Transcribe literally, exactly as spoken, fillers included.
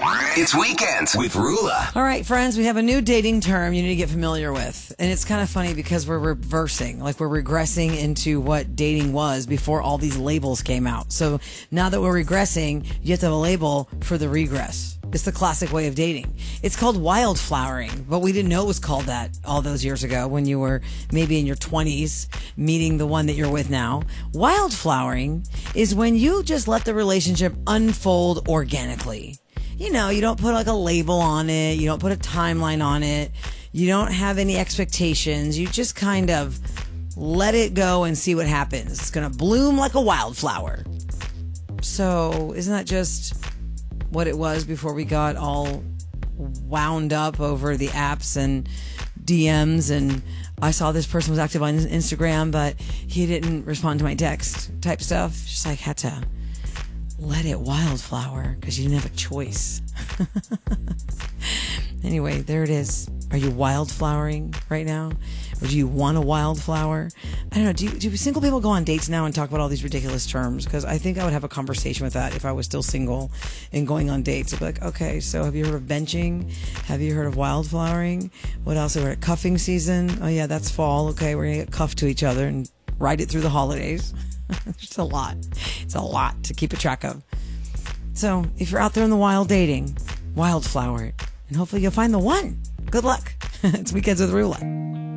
It's Weekends with Rula. All right, friends, we have a new dating term you need to get familiar with. And it's kind of funny because we're reversing, like we're regressing into what dating was before all these labels came out. So now that we're regressing, you have to have a label for the regress. It's the classic way of dating. It's called wildflowering, but we didn't know it was called that all those years ago when you were maybe in your twenties meeting the one that you're with now. Wildflowering is when you just let the relationship unfold organically. You know, you don't put like a label on it. You don't put a timeline on it. You don't have any expectations. You just kind of let it go and see what happens. It's going to bloom like a wildflower. So isn't that just what it was before we got all wound up over the apps and D Ms? And I saw this person was active on Instagram, but he didn't respond to my text type stuff. Just like had to let it wildflower because you didn't have a choice. Anyway, there it is. Are you wildflowering right now? Or do you want a wildflower? I don't know. Do, you, do single people go on dates now and talk about all these ridiculous terms? Because I think I would have a conversation with that if I was still single and going on dates. I'd be like, okay, so have you heard of benching? Have you heard of wildflowering? What else? We're at cuffing season. Oh, yeah, that's fall. Okay, we're going to get cuffed to each other and ride it through the holidays. It's a lot. It's a lot to keep a track of. So if you're out there in the wild dating, wildflower it. And hopefully you'll find the one. Good luck. It's Weekends with Rula.